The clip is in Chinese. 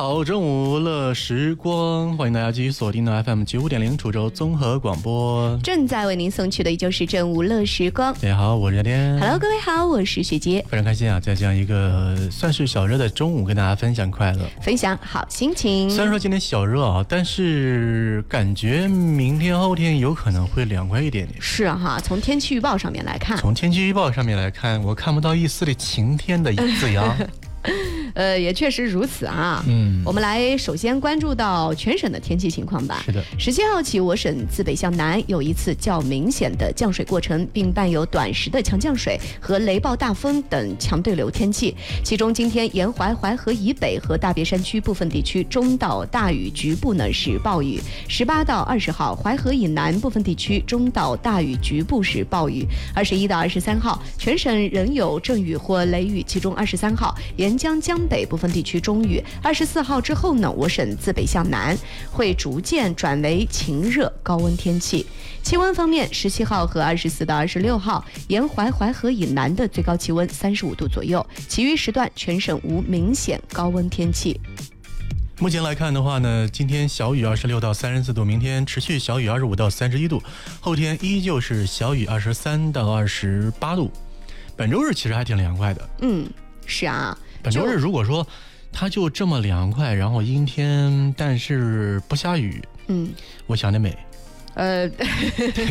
好，中午乐时光，欢迎大家继续锁定的 FM 95.0滁州综合广播， 正在为您送去的依旧是正午乐时光。 大家好，我是天。 Hello， 各位好，我是雪洁， 非常开心啊，在这样一个算是小热的中午，跟大家分享快乐， 分享好心情。 虽然说今天小热啊，但是感觉明天后天有可能会凉快一点点。 是哈，从天气预报上面来看， 我看不到一丝的晴天的字样。 也确实如此啊。我们来首先关注到全省的天气情况吧。 是的 ，17号起，我省自北向南有一次较明显的降水过程，并伴有短时的强降水和雷暴大风等强对流天气。其中，今天沿淮河以北和大别山区部分地区中到大雨，局部呢是暴雨。18到20号，淮河以南部分地区中到大雨，局部是暴雨。21到23号，全省仍有阵雨或雷雨，其中23号沿江北部分地区中雨。24号之后呢，我省自北向南会逐渐转为晴热高温天气。气温方面，17号和24到26号，沿淮河以南的最高气温35度左右，其余时段全省无明显高温天气。 目前来看的话呢，今天小雨26到34度，明天持续小雨25到31度，后天依旧是小雨23到28度。本周日其实还挺凉快的。 是啊， 本周日如果说它就这么凉快，然后阴天，但是不下雨，我想得美。